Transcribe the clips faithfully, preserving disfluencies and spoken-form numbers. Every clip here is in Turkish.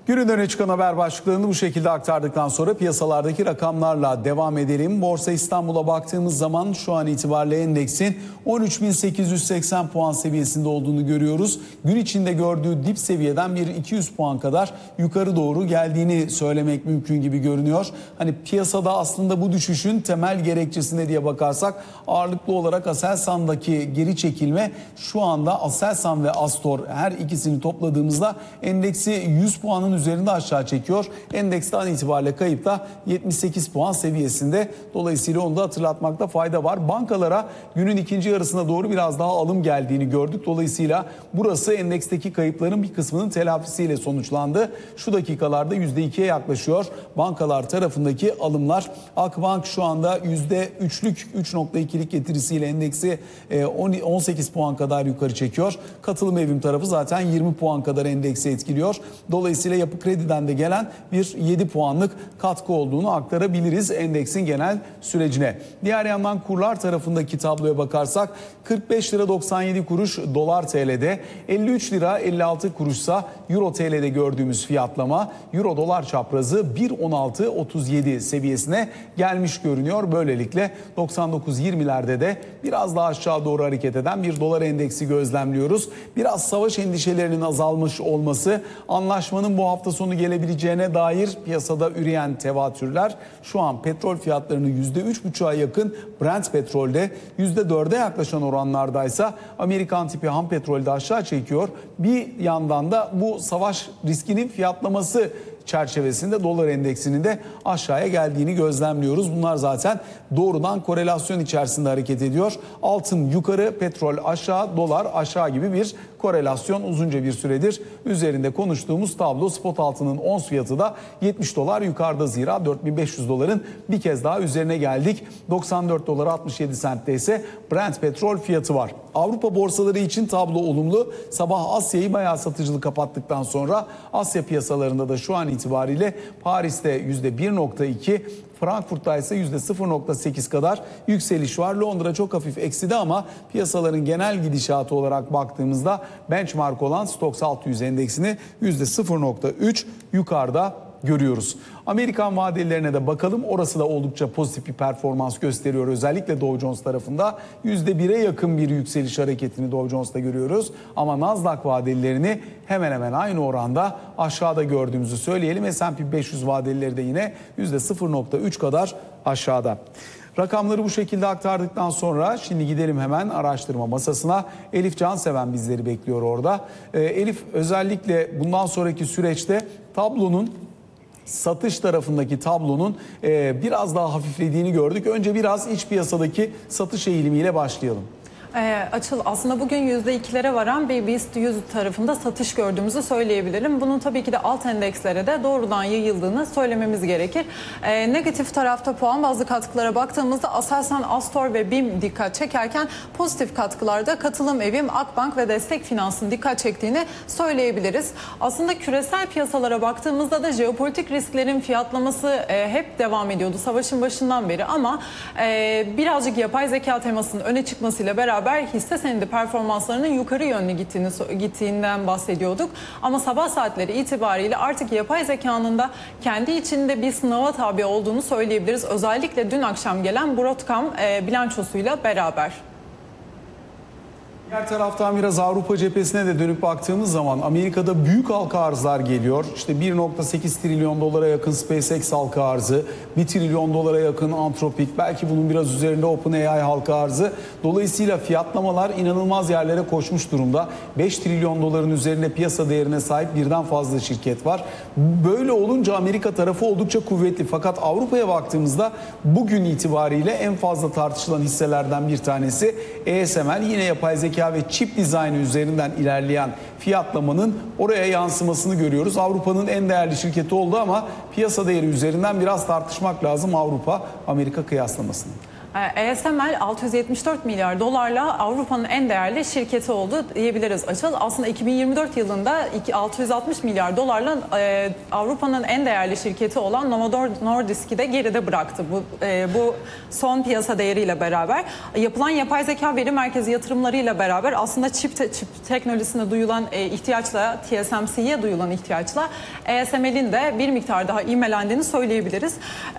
Günün öne çıkan haber başlıklarını bu şekilde aktardıktan sonra piyasalardaki rakamlarla devam edelim. Borsa İstanbul'a baktığımız zaman şu an itibariyle endeksin on üç bin sekiz yüz seksen puan seviyesinde olduğunu görüyoruz. Gün içinde gördüğü dip seviyeden bir iki yüz puan kadar yukarı doğru geldiğini söylemek mümkün gibi görünüyor. Hani piyasada aslında bu düşüşün temel gerekçesi ne diye bakarsak ağırlıklı olarak Aselsan'daki geri çekilme şu anda Aselsan ve Astor her ikisini topladığımızda endeksi yüz puanın üzerinde aşağı çekiyor. Endeksten itibariyle kayıp da yetmiş sekiz puan seviyesinde. Dolayısıyla onu da hatırlatmakta fayda var. Bankalara günün ikinci yarısına doğru biraz daha alım geldiğini gördük. Dolayısıyla burası endeksteki kayıpların bir kısmının telafisiyle sonuçlandı. Şu dakikalarda yüzde ikiye yaklaşıyor bankalar tarafındaki alımlar. Akbank şu anda yüzde üçlük üç nokta ikilik getirisiyle endeksi on sekiz puan kadar yukarı çekiyor. Katılım evim tarafı zaten yirmi puan kadar endeksi etkiliyor. Dolayısıyla Yapı Kredi'den de gelen bir yedi puanlık katkı olduğunu aktarabiliriz endeksin genel sürecine. Diğer yandan kurlar tarafındaki tabloya bakarsak kırk beş lira doksan yedi kuruş dolar T L'de, elli üç lira elli altı kuruşsa euro T L'de gördüğümüz fiyatlama euro dolar çaprazı bir on altı otuz yedi seviyesine gelmiş görünüyor. Böylelikle doksan dokuz yirmilerde de biraz daha aşağı doğru hareket eden bir dolar endeksi gözlemliyoruz. Biraz savaş endişelerinin azalmış olması, anlaşmanın bu hafta sonu gelebileceğine dair piyasada üreyen tevatürler şu an petrol fiyatlarını yüzde üç buçuğa yakın Brent petrolde, yüzde dörde yaklaşan oranlardaysa Amerikan tipi ham petrolde aşağı çekiyor. Bir yandan da bu savaş riskinin fiyatlaması çerçevesinde dolar endeksinin de aşağıya geldiğini gözlemliyoruz. Bunlar zaten doğrudan korelasyon içerisinde hareket ediyor. Altın yukarı, petrol aşağı, dolar aşağı gibi bir korelasyon uzunca bir süredir üzerinde konuştuğumuz tablo. Spot altının ons fiyatı da yetmiş dolar yukarıda, zira dört bin beş yüz doların bir kez daha üzerine geldik. doksan dört dolar altmış yedi sentte ise Brent petrol fiyatı var. Avrupa borsaları için tablo olumlu. Sabah Asya'yı bayağı satıcılı kapattıktan sonra Asya piyasalarında da şu an itibariyle Paris'te yüzde bir nokta iki, Frankfurt'ta ise yüzde sıfır nokta sekiz kadar yükseliş var. Londra çok hafif ekside ama piyasaların genel gidişatı olarak baktığımızda benchmark olan Stoxx altı yüz endeksini yüzde sıfır nokta üç yukarıda görüyoruz. Amerikan vadelilerine de bakalım. Orası da oldukça pozitif bir performans gösteriyor. Özellikle Dow Jones tarafında yüzde bire yakın bir yükseliş hareketini Dow Jones'ta görüyoruz. Ama Nasdaq vadelilerini hemen hemen aynı oranda aşağıda gördüğümüzü söyleyelim. S and P beş yüz vadelileri de yine yüzde sıfır nokta üç kadar aşağıda. Rakamları bu şekilde aktardıktan sonra şimdi gidelim hemen araştırma masasına. Elif Canseven bizleri bekliyor orada. Ee, Elif, özellikle bundan sonraki süreçte tablonun, satış tarafındaki tablonun e, biraz daha hafiflediğini gördük. Önce biraz iç piyasadaki satış eğilimiyle başlayalım. Ee, Açıl, aslında bugün yüzde ikilere varan bir BIST yüz tarafında satış gördüğümüzü söyleyebilirim. Bunun tabii ki de alt endekslere de doğrudan yayıldığını söylememiz gerekir. Ee, negatif tarafta puan bazlı katkılara baktığımızda Aselsan, Astor ve BİM dikkat çekerken pozitif katkılarda Katılım Evim, Akbank ve Destek Finans'ın dikkat çektiğini söyleyebiliriz. Aslında küresel piyasalara baktığımızda da jeopolitik risklerin fiyatlaması e, hep devam ediyordu savaşın başından beri, ama e, birazcık yapay zeka temasının öne çıkmasıyla beraber hisse senedi performanslarının yukarı yönlü gittiğini, gittiğinden bahsediyorduk. Ama sabah saatleri itibariyle artık yapay zekanın da kendi içinde bir sınava tabi olduğunu söyleyebiliriz. Özellikle dün akşam gelen Broadcom e, bilançosuyla beraber. Diğer taraftan biraz Avrupa cephesine de dönüp baktığımız zaman Amerika'da büyük halka arzlar geliyor. İşte bir nokta sekiz trilyon dolara yakın SpaceX halka arzı, bir trilyon dolara yakın Anthropic, belki bunun biraz üzerinde OpenAI halka arzı. Dolayısıyla fiyatlamalar inanılmaz yerlere koşmuş durumda. beş trilyon doların üzerinde piyasa değerine sahip birden fazla şirket var. Böyle olunca Amerika tarafı oldukça kuvvetli. Fakat Avrupa'ya baktığımızda bugün itibariyle en fazla tartışılan hisselerden bir tanesi A S M L. Yine yapay zeka ve çip dizaynı üzerinden ilerleyen fiyatlamanın oraya yansımasını görüyoruz. Avrupa'nın en değerli şirketi oldu ama piyasa değeri üzerinden biraz tartışmak lazım Avrupa-Amerika kıyaslamasını. A S M L altı yüz yetmiş dört milyar dolarla Avrupa'nın en değerli şirketi oldu diyebiliriz Açıl. Aslında iki bin yirmi dört yılında altı yüz altmış milyar dolarla e, Avrupa'nın en değerli şirketi olan Novo Nordisk'i de geride bıraktı. Bu, e, bu son piyasa değeriyle beraber yapılan yapay zeka veri merkezi yatırımlarıyla beraber aslında çip, te, çip teknolojisine duyulan e, ihtiyaçla, T S M C'ye duyulan ihtiyaçla A S M L'in de bir miktar daha ivmelendiğini söyleyebiliriz.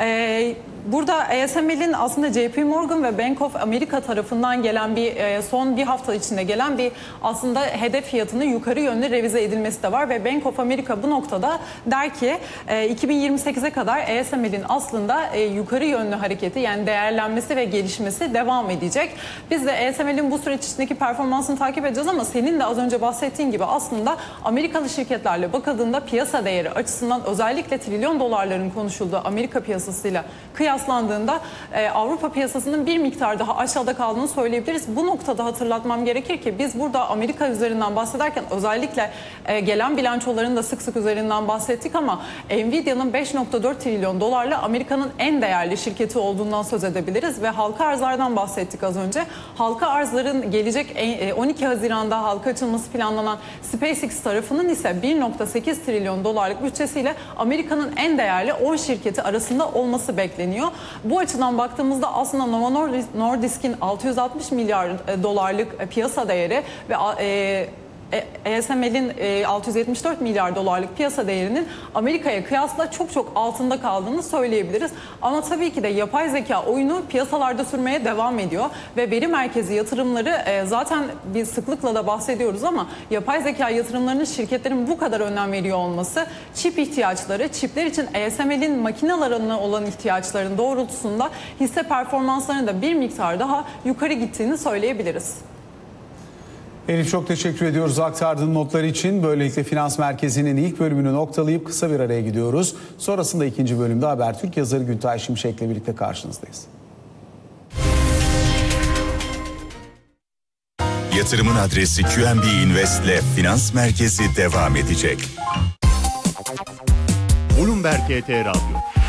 E, Burada A S M L'in aslında J P Morgan ve Bank of America tarafından gelen bir son bir hafta içinde gelen bir aslında hedef fiyatının yukarı yönlü revize edilmesi de var ve Bank of America bu noktada der ki iki bin yirmi sekize kadar A S M L'in aslında yukarı yönlü hareketi yani değerlenmesi ve gelişmesi devam edecek. Biz de A S M L'in bu süreç içindeki performansını takip edeceğiz ama senin de az önce bahsettiğin gibi aslında Amerikalı şirketlerle bakıldığında piyasa değeri açısından özellikle trilyon dolarların konuşulduğu Amerika piyasasıyla kıyaslandığında e, Avrupa piyasasının bir miktar daha aşağıda kaldığını söyleyebiliriz. Bu noktada hatırlatmam gerekir ki biz burada Amerika üzerinden bahsederken özellikle e, gelen bilançoların da sık sık üzerinden bahsettik ama Nvidia'nın beş nokta dört trilyon dolarla Amerika'nın en değerli şirketi olduğundan söz edebiliriz ve halka arzlardan bahsettik az önce. Halka arzların gelecek on iki Haziran'da halka açılması planlanan SpaceX tarafının ise bir nokta sekiz trilyon dolarlık bütçesiyle Amerika'nın en değerli on şirketi arasında olması bekleniyor. Bu açıdan baktığımızda aslında Novo Nordisk'in altı yüz altmış milyar dolarlık piyasa değeri ve e, A S M L'in altı yüz yetmiş dört milyar dolarlık piyasa değerinin Amerika'ya kıyasla çok çok altında kaldığını söyleyebiliriz. Ama tabii ki de yapay zeka oyunu piyasalarda sürmeye devam ediyor ve veri merkezi yatırımları zaten bir sıklıkla da bahsediyoruz ama yapay zeka yatırımlarının şirketlerin bu kadar önem veriyor olması, çip ihtiyaçları, çipler için A S M L'in makinelerine olan ihtiyaçların doğrultusunda hisse performanslarının da bir miktar daha yukarı gittiğini söyleyebiliriz. Elif çok teşekkür ediyoruz aktardığın notlar için. Böylelikle Finans Merkezi'nin ilk bölümünü noktalayıp kısa bir araya gidiyoruz. Sonrasında ikinci bölümde Habertürk yazarı Güntay Şimşek'le birlikte karşınızdayız. Yatırımın adresi Q N B Invest'le Finans Merkezi devam edecek. Bloomberg H T Radyo.